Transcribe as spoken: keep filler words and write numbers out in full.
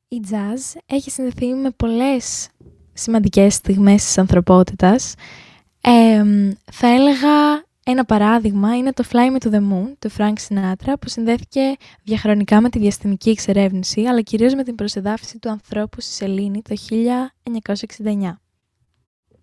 Η jazz έχει συνδεθεί με πολλές σημαντικές στιγμές της ανθρωπότητας. Ε, θα έλεγα ένα παράδειγμα είναι το Fly Me to the Moon του Frank Sinatra, που συνδέθηκε διαχρονικά με τη διαστημική εξερεύνηση, αλλά κυρίως με την προσεδάφιση του ανθρώπου στη σελήνη το χίλια εννιακόσια εξήντα εννιά.